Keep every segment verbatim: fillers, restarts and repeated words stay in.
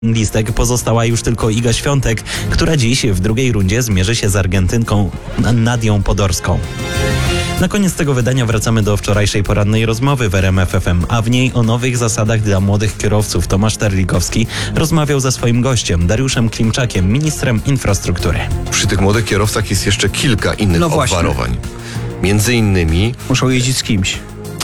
listek pozostała już tylko Iga Świątek, która dziś w drugiej rundzie zmierzy się z Argentynką Nadią Podorską. Na koniec tego wydania wracamy do wczorajszej porannej rozmowy w R M F F M, a w niej o nowych zasadach dla młodych kierowców Tomasz Terlikowski rozmawiał ze swoim gościem, Dariuszem Klimczakiem, ministrem infrastruktury. Przy tych młodych kierowcach jest jeszcze kilka innych No właśnie. obwarowań. Między innymi Muszą jeździć z kimś.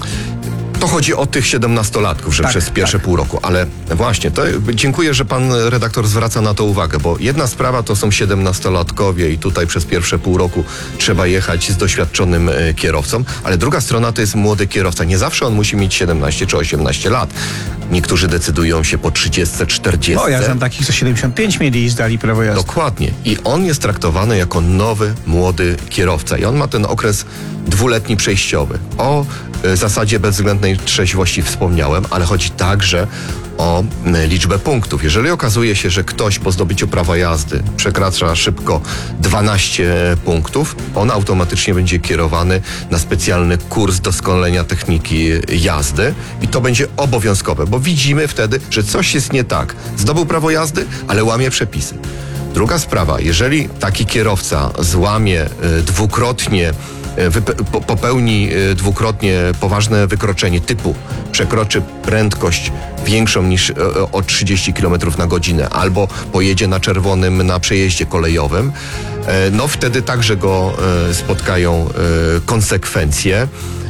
to chodzi o tych siedemnastolatków, że Tak, przez pierwsze tak. pół roku. Ale właśnie, to dziękuję, że pan redaktor zwraca na to uwagę, bo jedna sprawa to są siedemnastolatkowie i tutaj przez pierwsze pół roku trzeba jechać z doświadczonym e, kierowcą, ale druga strona to jest młody kierowca. Nie zawsze on musi mieć siedemnaście czy osiemnaście lat. Niektórzy decydują się po trzydziestce, czterdziestce. O, ja znam takich, co siedemdziesiąt pięć mieli i zdali prawo jazdy. Dokładnie. I on jest traktowany jako nowy, młody kierowca. I on ma ten okres dwuletni przejściowy. O y, zasadzie bezwzględnej trzeźwości wspomniałem, ale chodzi także o y, liczbę punktów. Jeżeli okazuje się, że ktoś po zdobyciu prawa jazdy przekracza szybko dwanaście punktów, on automatycznie będzie kierowany na specjalny kurs doskonalenia techniki jazdy i to będzie obowiązkowe, bo widzimy wtedy, że coś jest nie tak. Zdobył prawo jazdy, ale łamie przepisy. Druga sprawa, jeżeli taki kierowca złamie y, dwukrotnie Wype- po- popełni y, dwukrotnie poważne wykroczenie typu przekroczy prędkość większą niż y, o trzydzieści kilometrów na godzinę albo pojedzie na czerwonym na przejeździe kolejowym, y, no wtedy także go y, spotkają y, konsekwencje,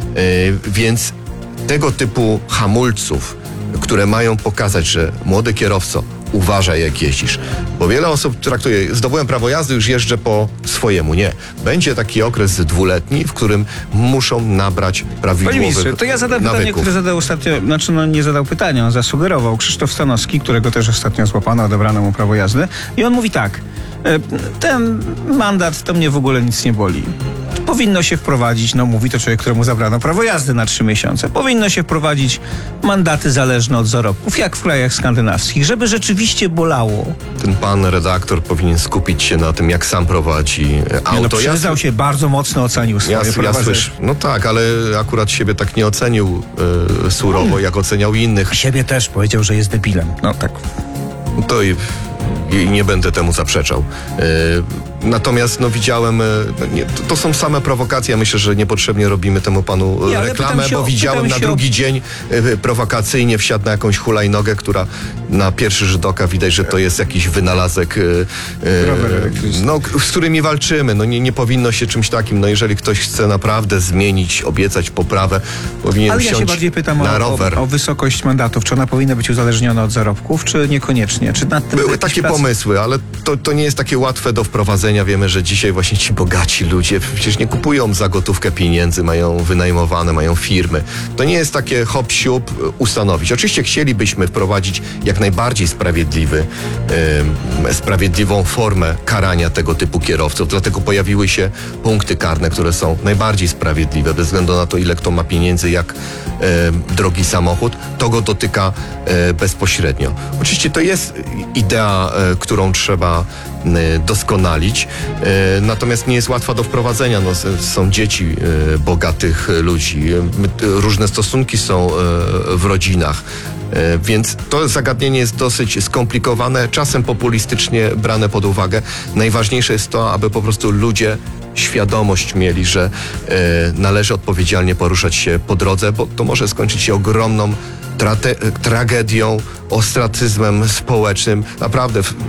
y, więc tego typu hamulców, które mają pokazać, że młody kierowco, uważaj jak jeździsz. Bo wiele osób traktuje, zdobyłem prawo jazdy, już jeżdżę po swojemu. Nie. Będzie taki okres dwuletni, w którym muszą nabrać Panie prawidłowych ministrze, to ja zadam pytanie, nawyków. które zadał ostatnio, znaczy no nie zadał pytania, on zasugerował Krzysztof Stanowski, którego też ostatnio złapano, odebrano mu prawo jazdy i on mówi tak, e, ten mandat to mnie w ogóle nic nie boli. Powinno się wprowadzić, no mówi to człowiek, któremu zabrano prawo jazdy na trzy miesiące, powinno się wprowadzić mandaty zależne od zarobków, jak w krajach skandynawskich, żeby rzeczywiście bolało. Ten pan redaktor powinien skupić się na tym, jak sam prowadzi e, auto. Nie, no, Ja przyznał się, bardzo mocno ocenił swoje Ja, ja prowadzenie. słyszę, no tak, ale akurat siebie tak nie ocenił e, surowo, jak oceniał innych. Siebie też powiedział, że jest debilem. No tak. To i, i nie będę temu zaprzeczał. E, natomiast no widziałem, e, no nie, to, to są same prowokacje. Ja myślę, że niepotrzebnie robimy temu panu e, Nie, ale reklamę, pytam się bo o- widziałem pytam na się o- drugi dzień e, prowokacyjnie wsiadł na jakąś hulajnogę, która na pierwszy rzut oka widać, że to jest jakiś wynalazek, e, Rower e, elektryczny. no, k- z którymi walczymy. No nie, nie powinno się czymś takim. No jeżeli ktoś chce naprawdę zmienić, obiecać poprawę, powinien Ale ja się wsiąść bardziej pytam na o, rower. o, o wysokość mandatów. Czy ona powinna być uzależniona od zarobków, czy niekoniecznie? Czy nad tym Były jakieś takie prace? pomysły, ale to, to nie jest takie łatwe do wprowadzenia. Wiemy, że dzisiaj właśnie ci bogaci ludzie przecież nie kupują za gotówkę pieniędzy, mają wynajmowane, mają firmy. To nie jest takie hop siup ustanowić. Oczywiście chcielibyśmy wprowadzić jak najbardziej sprawiedliwy, em, sprawiedliwą formę karania tego typu kierowców. Dlatego pojawiły się punkty karne, które są najbardziej sprawiedliwe, bez względu na to, ile kto ma pieniędzy, jak em, drogi samochód. To go dotyka e, bezpośrednio. Oczywiście to jest idea, e, którą trzeba e, doskonalić, e, natomiast nie jest łatwa do wprowadzenia. No, s- są dzieci e, bogatych ludzi, e, my- różne stosunki są e, w rodzinach. E, Więc to zagadnienie jest dosyć skomplikowane, czasem populistycznie brane pod uwagę. Najważniejsze jest to, aby po prostu ludzie świadomość mieli, że e, należy odpowiedzialnie poruszać się po drodze, bo to może skończyć się ogromną trate- tragedią, ostracyzmem społecznym. Naprawdę w,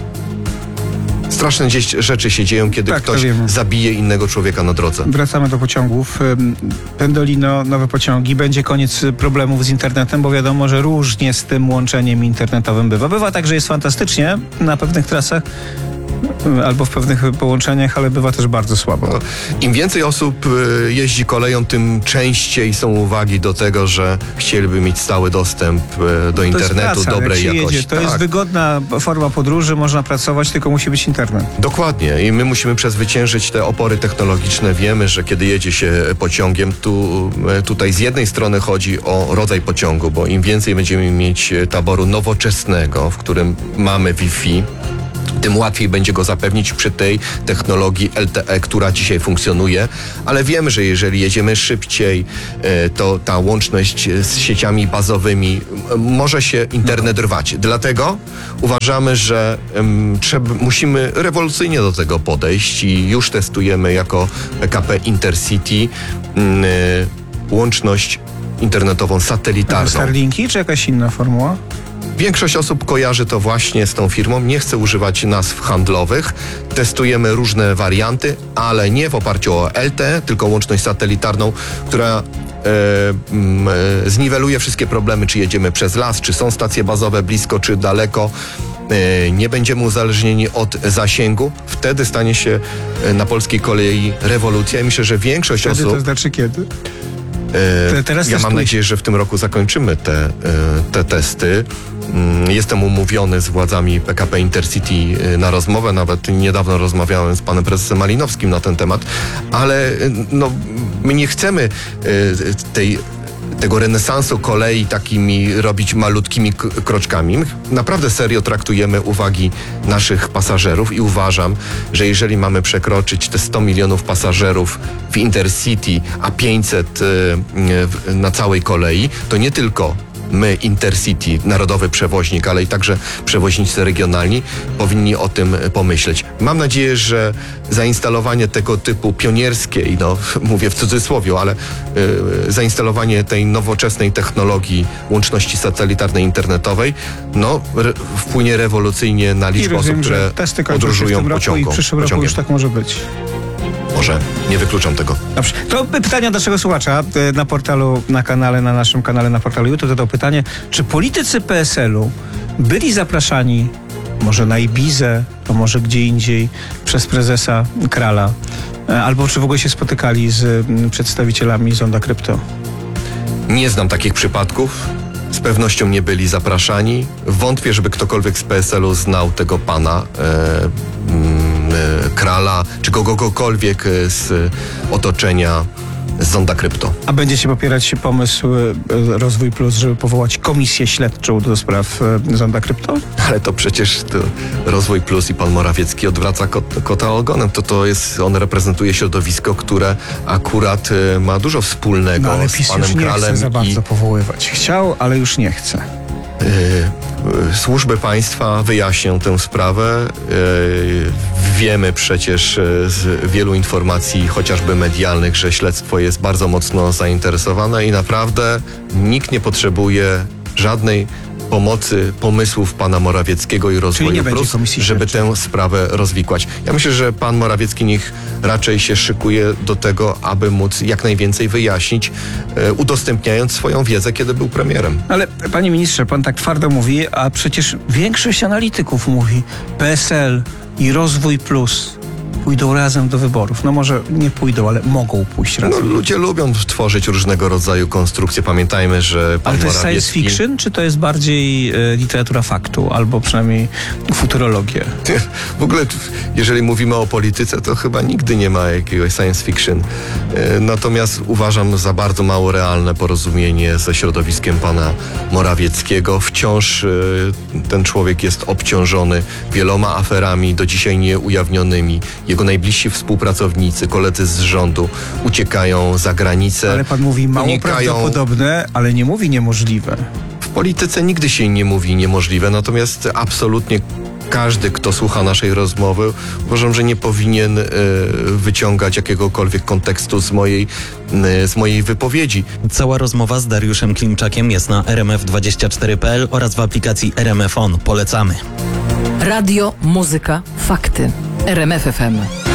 straszne gdzieś rzeczy się dzieją, kiedy Tak, to ktoś wiemy. zabije innego człowieka na drodze. Wracamy do pociągów. Ym, Pendolino, nowe pociągi. Będzie koniec problemów z internetem, bo wiadomo, że różnie z tym łączeniem internetowym bywa. Bywa tak, że jest fantastycznie na pewnych trasach y, albo w pewnych połączeniach, ale bywa też bardzo słabo. No, im więcej osób y, jeździ koleją, tym częściej są uwagi do tego, że chcieliby mieć stały dostęp y, do To jest internetu praca, dobrej jak się jakości. jedzie. To Tak. jest wygodna forma podróży, można pracować, tylko musi być internet. Dokładnie i my musimy przezwyciężyć te opory technologiczne. Wiemy, że kiedy jedzie się pociągiem, tu, tutaj z jednej strony chodzi o rodzaj pociągu, bo im więcej będziemy mieć taboru nowoczesnego, w którym mamy Wi-Fi, tym łatwiej będzie go zapewnić przy tej technologii L T E, która dzisiaj funkcjonuje, ale wiemy, że jeżeli jedziemy szybciej, e, to ta łączność z sieciami bazowymi m, może się internet rwać. Dlatego uważamy, że em, trzeba, musimy rewolucyjnie do tego podejść i już testujemy jako P K P Intercity m, e, łączność internetową satelitarną. Starlinki czy jakaś inna formuła? Większość osób kojarzy to właśnie z tą firmą. Nie chcę używać nazw handlowych. Testujemy różne warianty, ale nie w oparciu o L T E, tylko łączność satelitarną, która e, m, e, zniweluje wszystkie problemy, czy jedziemy przez las, czy są stacje bazowe blisko, czy daleko. E, nie będziemy uzależnieni od zasięgu. Wtedy stanie się e, na polskiej kolei rewolucja. I myślę, że większość Wtedy osób... to znaczy kiedy? E, Teraz ja mam testuje. nadzieję, że w tym roku zakończymy te, e, te testy. Mm, Jestem umówiony z władzami P K P Intercity e, na rozmowę. Nawet niedawno rozmawiałem z panem prezesem Malinowskim na ten temat, ale e, no, my nie chcemy e, tej tego renesansu kolei takimi robić malutkimi k- kroczkami. My naprawdę serio traktujemy uwagi naszych pasażerów i uważam, że jeżeli mamy przekroczyć te sto milionów pasażerów w Intercity, a pięćset y, w, na całej kolei, to nie tylko my, Intercity, narodowy przewoźnik, ale i także przewoźnicy regionalni powinni o tym pomyśleć. Mam nadzieję, że zainstalowanie tego typu pionierskiej, no mówię w cudzysłowie, ale y, zainstalowanie tej nowoczesnej technologii łączności satelitarnej internetowej, no re, wpłynie rewolucyjnie na I liczbę rozumiem, osób, które że testy kończą się w podróżują tym roku pociągą, i w przyszłym roku pociągiem. już tak może być. Może, nie wykluczam tego. Dobrze. To pytanie od naszego słuchacza e, na portalu, na kanale, na naszym kanale na portalu YouTube zadał pytanie, czy politycy P S L-u byli zapraszani może na Ibizę, to może gdzie indziej przez prezesa Krala, e, albo czy w ogóle się spotykali z m, przedstawicielami Zonda Krypto? Nie znam takich przypadków. Z pewnością nie byli zapraszani. Wątpię, żeby ktokolwiek z P S L-u znał tego pana e, mm, e, Krala, czy kogokolwiek z otoczenia Zonda Krypto. A będziecie popierać pomysł e, Rozwój Plus, żeby powołać komisję śledczą do spraw e, Zonda Krypto? Ale to przecież to Rozwój Plus i pan Morawiecki odwraca kot, kota ogonem. To, to jest, on reprezentuje środowisko, które akurat e, ma dużo wspólnego No ale z PiS panem już nie Kralem. chce za i, bardzo powoływać. Chciał, ale już nie chce. Y, Służby państwa wyjaśnią tę sprawę. Y, Wiemy przecież y, z wielu informacji, chociażby medialnych, że śledztwo jest bardzo mocno zainteresowane i naprawdę nikt nie potrzebuje żadnej pomocy, pomysłów pana Morawieckiego i Rozwoju nie będzie Plus, komisji żeby śledczej. tę sprawę rozwikłać. Ja myślę, że pan Morawiecki niech raczej się szykuje do tego, aby móc jak najwięcej wyjaśnić, y, udostępniając swoją wiedzę, kiedy był premierem. Ale panie ministrze, pan tak twardo mówi, a przecież większość analityków mówi P S L i Rozwój Plus pójdą razem do wyborów. No może nie pójdą, ale mogą pójść No, razem. ludzie lubią tworzyć różnego rodzaju konstrukcje. Pamiętajmy, że pan Ale to jest science Morawiecki... fiction, czy to jest bardziej e, literatura faktu, albo przynajmniej futurologia? W ogóle, jeżeli mówimy o polityce, to chyba nigdy nie ma jakiegoś science fiction. E, Natomiast uważam za bardzo mało realne porozumienie ze środowiskiem pana Morawieckiego. Wciąż e, ten człowiek jest obciążony wieloma aferami, do dzisiaj nieujawnionymi. Jego najbliżsi współpracownicy, koledzy z rządu uciekają za granicę. Ale pan mówi mało unikają... prawdopodobne, ale nie mówi niemożliwe. W polityce nigdy się nie mówi niemożliwe, natomiast absolutnie każdy, kto słucha naszej rozmowy, uważam, że nie powinien e, wyciągać jakiegokolwiek kontekstu z mojej, e, z mojej wypowiedzi. Cała rozmowa z Dariuszem Klimczakiem jest na r m f dwadzieścia cztery kropka p l oraz w aplikacji R M F On. Polecamy. Radio, muzyka, fakty. R M F F M.